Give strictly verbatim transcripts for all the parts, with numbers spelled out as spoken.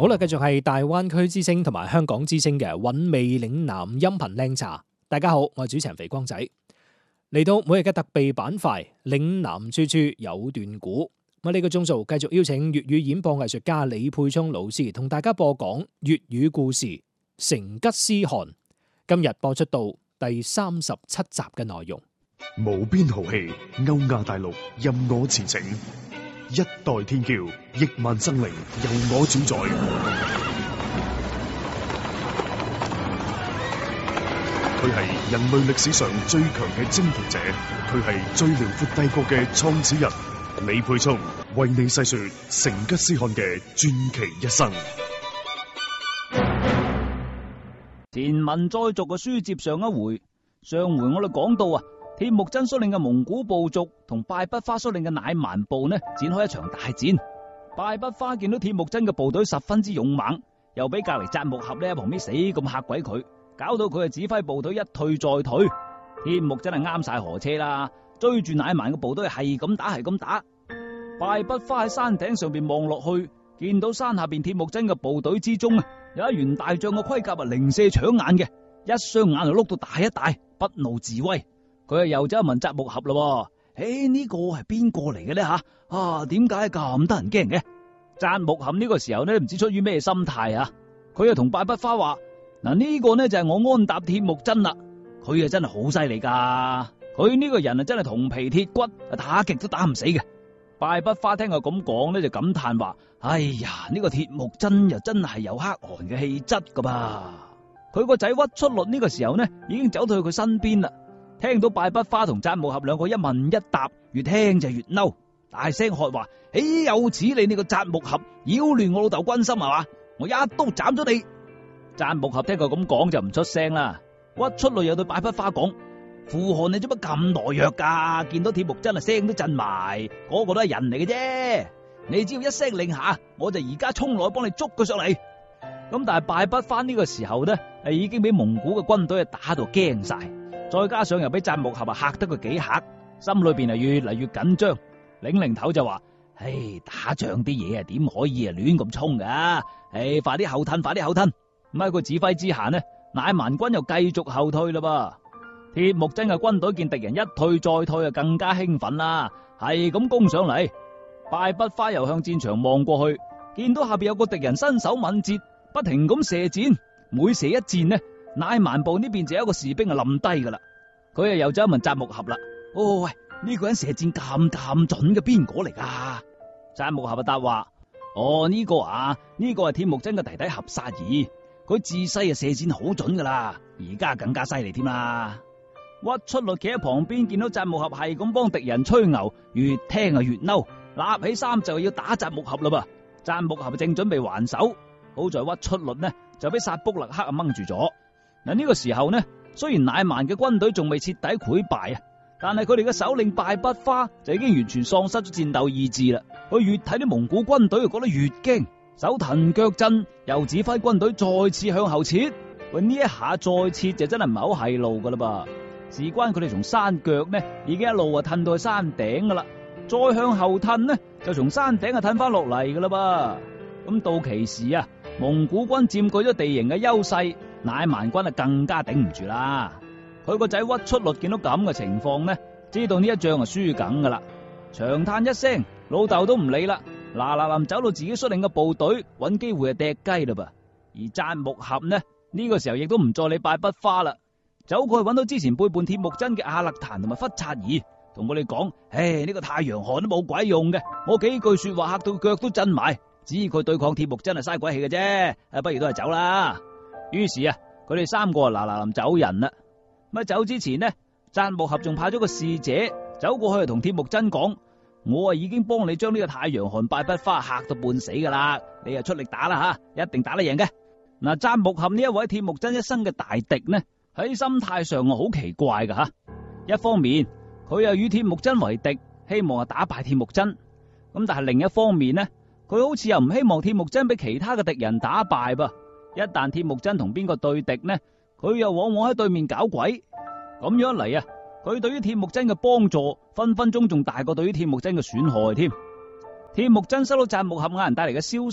好啦，繼續係大灣區之聲同埋香港之聲嘅韻味嶺南音頻靚茶。大家好，我係主持人肥光仔。嚟到每日嘅特備板塊，嶺南處處有段古。咁呢個鐘數繼續邀請粵語演播藝術家李沛聰老師同大家播講粵語故事《成吉思汗》。今日播出到第三十七集嘅內容。 無邊豪氣，歐亞大陸任我馳騁。一代天驕，億萬生靈由我主宰。佢係人類歷史上最強嘅征服者，佢係最遼闊帝國嘅創始人。李沛聰為你細說成吉思汗嘅傳奇一生。 前文再續嘅書接上一回，上回我哋講到啊，鐵木真率領嘅蒙古部族同拜筆花率領嘅乃蠻部呢，展開一場大戰。拜筆花見到鐵木真嘅部隊十分之勇猛，又俾隔籬扎木合呢喺旁邊死咁嚇鬼佢，搞到佢嘅指揮部隊一退再退。鐵木真係啱晒河車啦，追住乃蠻嘅部隊係咁打係咁打。拜筆花喺山頂上邊望落去，見到山下邊鐵木真嘅部隊之中啊，有一員大將嘅盔甲啊零舍搶眼嘅，一雙眼就碌到大一大，不怒自威。佢又走去問扎木合啦，誒呢個係邊個嚟嘅呢吓？啊，點解咁得人驚嘅？扎木合呢個時候呢，唔知出於咩心態啊？佢又同拜筆花話：嗱，呢個呢就係我安踏鐵木真啦，佢啊真係好犀利噶，佢呢個人啊真係銅皮鐵骨，打極都打唔死嘅。拜筆花聽佢咁講呢，就感嘆話：哎呀，呢個鐵木真又真係有可汗嘅氣質噶噃。佢個仔屈出律呢個時候呢，已經走到去佢身邊啦。聽到拜筆花同扎木合兩個一問一答，越聽就越嬲，大聲喝話：誒，有此理！你個扎木合擾亂我老豆軍心係嘛？我一刀斬咗你！扎木合聽佢咁講就唔出聲啦。屈出律又對拜筆花講：父汗你做乜咁懦弱噶？見到鐵木真啊聲都震埋，嗰個都係人嚟嘅啫。你只要一聲令下，我就而家衝落去幫你捉佢上嚟。咁但係拜筆花呢個時候呢，係已經俾蒙古嘅軍隊打到驚晒。再加上又俾扎木合啊嚇得佢幾嚇，心裏邊啊越嚟越緊張。領領頭就話：唉，打仗啲嘢啊，點可以啊亂咁衝噶？唉，快啲後退，快啲後退！咁喺佢指揮之下呢，乃蠻軍又繼續後退啦噃。鐵木真嘅軍隊見敵人一退再退啊，更加興奮啦，係咁攻上嚟。拜筆花又向戰場望過去，見到下邊有個敵人身手敏捷，不停咁射箭，每射一箭呢，乃蠻部呢邊就有一個士兵啊冧低噶啦。佢又又走去問扎木合啦：哦喂，呢個人射箭咁咁準嘅邊個嚟噶？扎木合就答話：哦呢個啊，呢個係鐵木真嘅弟弟合薩兒，佢自細啊射箭好準噶啦，而家更加犀利添啦。屈出律企喺旁邊見到扎木合係咁幫敵人吹牛，越聽啊越嬲，立起衫就要打扎木合啦噃。扎木合正準備還手，好在屈出律呢就俾薩卜勒克啊掹住咗。嗱呢個時候呢，雖然乃蠻嘅軍隊仲未徹底潰敗啊，但係佢哋嘅首領拜筆花就已經完全喪失咗戰鬥意志啦。佢越睇啲蒙古軍隊就覺得越驚，手騰腳震，又指揮軍隊再次向後撤。喂，呢一下再撤就真係唔係好係路噶啦噃。事關佢哋從山腳呢已經一路啊褪到去山頂噶啦，再向後褪呢就從山頂啊褪翻落嚟噶啦噃。咁到其時啊，蒙古軍佔據咗地形嘅優勢，乃蠻軍啊更加頂唔住啦。佢個仔屈出律見到咁嘅情況呢，知道呢一仗啊輸梗噶啦，長嘆一聲，老豆都唔理啦，嗱嗱臨走到自己率領嘅部隊，揾機會啊掟雞啦噃。而扎木合呢呢、這個時候亦都唔再理拜筆花啦，走過去揾到之前背叛鐵木真嘅阿勒坦同埋忽察兒，同佢哋講：唉，呢、這個太陽汗都冇鬼用嘅，我幾句說話嚇到腳都震埋，指佢對抗鐵木真係嘥鬼氣嘅啫，啊，不如都係走啦。於是啊，佢哋三個啊嗱嗱臨走人啦。咁走之前呢，扎木合仲派咗個使者走過去同鐵木真講：我啊已經幫你將呢個太陽汗拜筆花嚇到半死噶啦，你啊出力打啦吓，一定打得贏嘅。嗱，扎木合呢一位鐵木真一生嘅大敵呢，喺心態上啊好奇怪噶吓。一方面佢又與鐵木真為敵，希望啊打敗鐵木真。咁但係另一方面呢，佢好似又唔希望鐵木真俾其他嘅敵人打敗噃。一旦鐵木真同邊個對敵呢，佢又往往喺對面搞鬼。咁樣嚟啊，佢對於鐵木真嘅幫助分分鐘仲大過對於鐵木真嘅損害添。鐵木真收到扎木合亞人帶嚟嘅消息，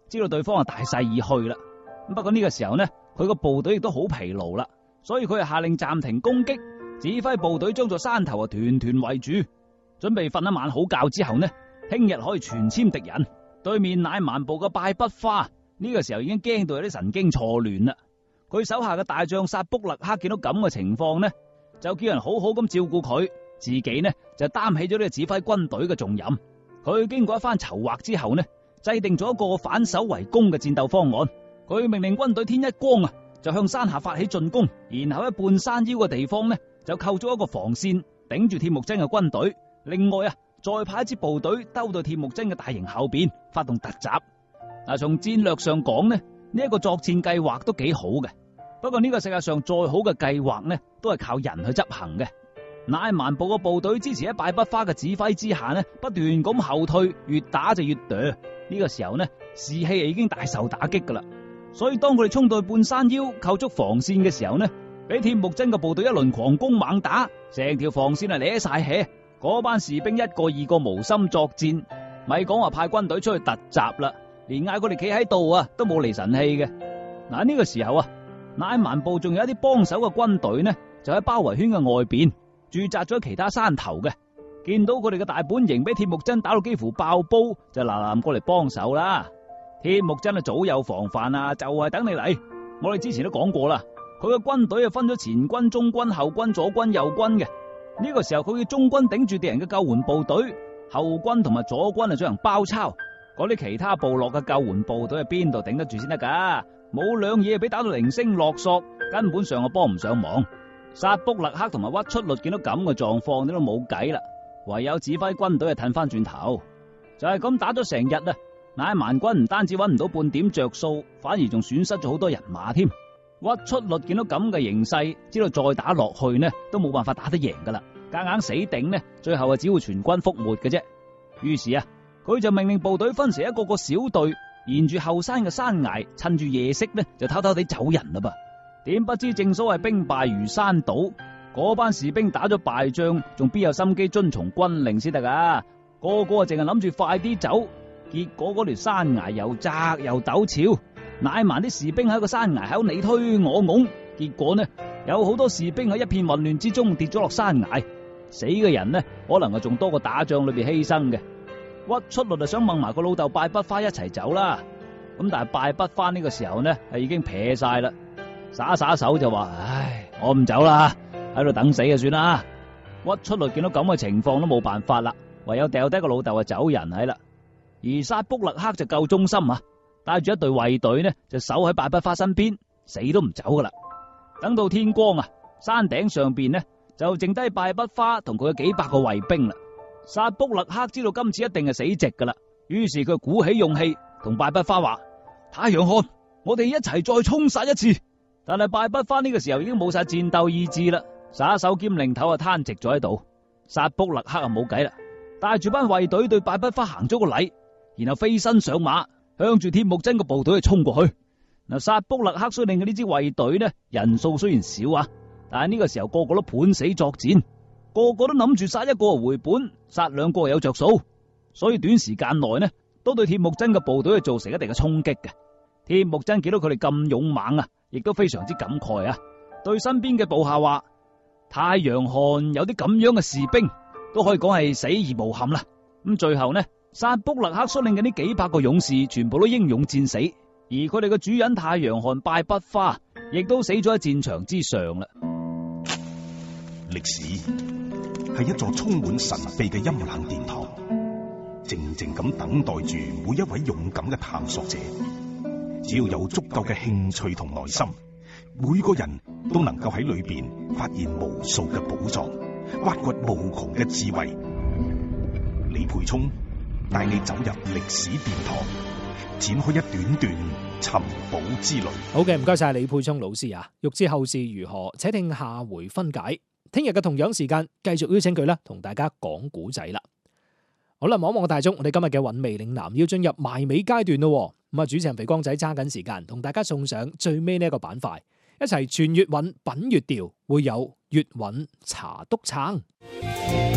知道對方啊大勢已去啦。不過呢個時候呢，佢個部隊亦都好疲勞啦，所以佢係下令暫停攻擊，指揮部隊將座山頭啊團團圍住，準備瞓一晚好覺之後呢，聽日可以全殲敵人。對面乃蠻部嘅拜筆花呢個時候已經驚到有啲神經錯亂啦。佢手下嘅大將薩卜勒克見到咁嘅情況呢，就叫人好好咁照顧佢，自己呢就擔起咗呢個指揮軍隊嘅重任。佢經過一番籌劃之後呢，制定咗一個反守為攻嘅戰鬥方案。佢命令軍隊天一光啊，就向山下發起進攻，然後喺半山腰嘅地方呢，就構築一個防線，頂住鐵木真嘅軍隊。另外啊，再派一支部隊兜到鐵木真嘅大營後邊，發動突襲。嗱，從戰略上講呢，呢一個作戰計劃都幾好嘅。不過呢個世界上再好嘅計劃呢，都係靠人去執行嘅。乃蠻部嘅部隊支持喺拜筆花嘅指揮之下呢，不斷咁後退，越打就越墮。呢個時候呢，士氣已經大受打擊噶啦。所以當佢哋衝到半山腰構築防線嘅時候呢，俾鐵木真嘅部隊一輪狂攻猛打，成條防線係攣晒氣。嗰班士兵一個二個無心作戰，咪講話派軍隊出去突襲啦，連嗌佢哋企喺度啊都冇離神氣嘅。嗱，呢個時候啊，乃蠻部仲有一啲幫手嘅軍隊呢，就喺包圍圈嘅外邊駐紮咗其他山頭嘅。見到佢哋嘅大本營俾鐵木真打到幾乎爆煲，就嗱嗱過嚟幫手啦。鐵木真啊早有防範啊，就係等你嚟。我哋之前都講過啦，佢嘅軍隊啊分咗前軍、中軍、後軍、左軍、右軍嘅。呢個時候佢嘅中軍頂住敵人嘅救援部隊，後軍同埋左軍啊進行包抄。嗰啲其他部落嘅救援部隊係邊度頂得住先得噶？冇兩嘢俾打到零星落索，根本上啊幫唔上忙。薩卜勒克同埋屈出律見到咁嘅狀況，你都冇計啦，唯有指揮軍隊啊褪翻轉頭。就係咁打咗成日啊，乃蠻軍唔單止搵唔到半點着數，反而仲損失咗好多人馬添。屈出律見到咁嘅形勢，知道再打落去呢都冇辦法打得贏噶啦，夾硬死頂呢，最後啊只會全軍覆沒嘅啫。於是啊，佢就命令部隊分成一個個小隊，沿住後山嘅山崖，趁住夜色呢就偷偷地走人啦噃。點不知正所謂兵敗如山倒，嗰班士兵打咗敗仗，仲邊有心機遵從軍令先得噶？個個淨係諗住快啲走，結果嗰條山崖又窄又陡峭，乃蠻啲士兵喺個山崖口你推我拱，結果呢有好多士兵喺一片混亂之中跌咗落山崖，死嘅人呢可能係仲多過打仗裏邊犧牲嘅。屈出律就想掹埋個老豆拜筆花一齊走啦，咁但係拜筆花呢個時候呢係已經撇晒啦，耍耍手就話：唉，我唔走啦，喺度等死就算啦。屈出律見到咁嘅情況都冇辦法啦，唯有掉低個老豆啊走人係啦。而薩卜勒克就夠忠心啊，帶住一隊衛隊呢就守喺拜筆花身邊，死都唔走噶啦。等到天光啊，山頂上邊呢就剩低拜筆花同佢嘅幾百個衛兵啦。薩卜勒克知道今次一定係死直噶啦，於是佢鼓起勇氣同拜筆花話：太陽漢，我哋一齊再衝殺一次。但係拜筆花呢個時候已經冇晒戰鬥意志啦，耍手兼擰頭啊攤直咗喺度。薩卜勒克啊冇計啦，帶住班衛隊對拜筆花行咗個禮，然後飛身上馬，向住鐵木真個部隊去衝過去。嗱，薩卜勒克率領嘅呢支衛隊呢，人數雖然少啊，但係呢個時候個個都盤死作戰，個個都諗住殺一個回本，殺兩個有着數，所以短時間內呢，都對鐵木真嘅部隊造成一定嘅衝擊嘅。鐵木真見到佢哋咁勇猛啊，亦都非常之感慨啊，對身邊嘅部下話：太陽漢有啲咁樣嘅士兵，都可以講係死而無憾啦。咁最後呢，薩卜勒克率領嘅呢幾百個勇士，全部都英勇戰死，而佢哋嘅主人太陽漢拜筆花，亦都死咗喺戰場之上啦。 歷史係一座充滿神秘嘅陰冷殿堂，靜靜咁等待住每一位勇敢嘅探索者。只要有足夠嘅興趣同耐心，每個人都能夠喺裏邊發現無數嘅寶藏，挖掘無窮嘅智慧。李培聰帶你走入歷史殿堂，展開一段段尋寶之旅。 好嘅，唔該晒李沛聰老師啊！欲知後事如何，且聽下回分解。聽日嘅同樣時間，繼續邀請佢啦，同大家講古仔啦。好啦，望一望個大鐘，我哋今日嘅韻味嶺南要進入埋尾階段咯。咁啊，主持人肥光仔揸緊時間，同大家送上最尾呢一個板塊，一齊傳粵韻品粵調，會有粵韻茶督撐。